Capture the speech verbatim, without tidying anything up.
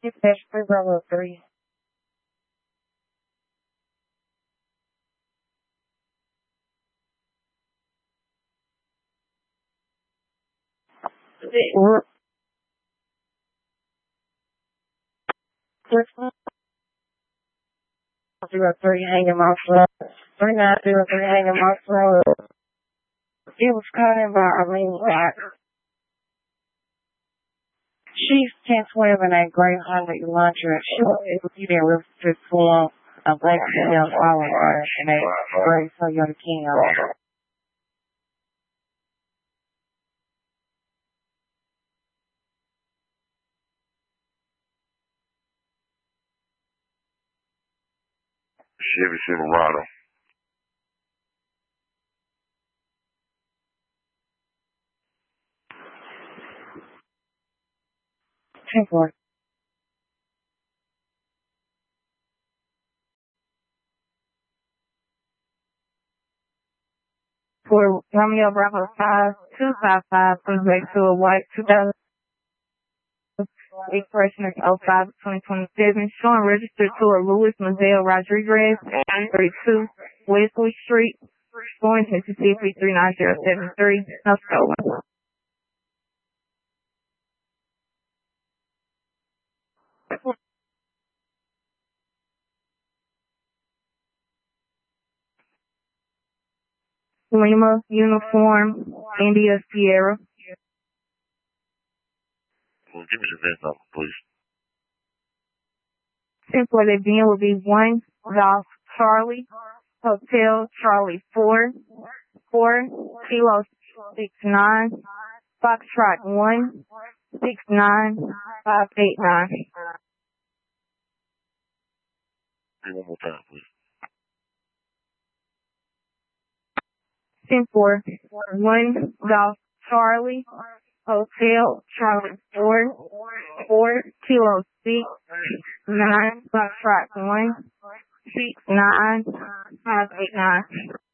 It's dash three Bravo three. Zero three Hanging Moss Road. Three nine zero three Hanging Moss Road. It was calling about Arlene Rock. She's ten twelve in that gray Honda Elantra. She was be there with just full a black female following her in that gray Toyota Camry. Chevy Silverado. ten four. For Romeo Bravo five two five five comes back to a white two thousand expiration of oh five twenty twenty-seven, showing registered to a Luis Mazel Rodriguez, thirty-two Wesley Street, going to Mississippi three nine zero seven three, no stolen. Lima, uniform, India, Sierra. Well, give me the V I N number, please. Since for the V I N will be one, Golf Charlie, Hotel Charlie four, four, Kilo six nine, Foxtrot one, six nine, five eight nine. Say one more time, please. Ten four, one, Golf Charlie, Hotel Charlie four, four, Kilo six, nine, Foxtrot one, six nine, five eight nine.